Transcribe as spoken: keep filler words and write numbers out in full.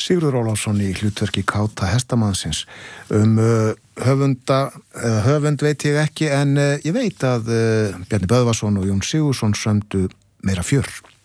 Sigurður Ólafsson í hlutverki káta hestamannsins. Um uh, höfunda, uh, höfund veit ég ekki, en uh, ég veit að uh, Bjarni Böðvarsson og Jón Sigurðsson sömdu meira fjör.